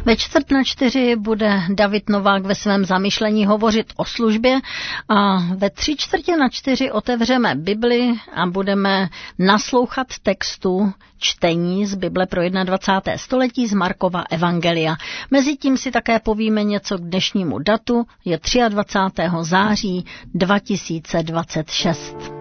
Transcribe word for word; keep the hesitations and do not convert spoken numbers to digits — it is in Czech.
Ve čtvrt na čtyři bude David Novák ve svém zamyšlení hovořit o službě a ve tři čtvrtě na čtyři otevřeme Bibli a budeme naslouchat textu čtení z Bible pro dvacáté první století z Markova evangelia. Mezitím si také povíme něco k dnešnímu datu, je dvacátého třetího září dva tisíce dvacet šest.